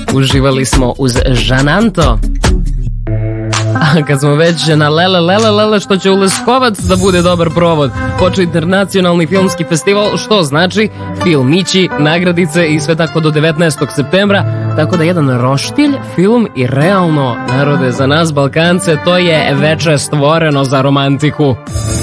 uživali smo uz Žananto. A kad smo već na lele, što će u Leskovac da bude dobar provod, počeo internacionalni filmski festival, što znači filmići, nagradice i sve tako do 19. septembra, tako da jedan roštilj, film i realno, narode, za nas Balkance, to je veče stvoreno za romantiku.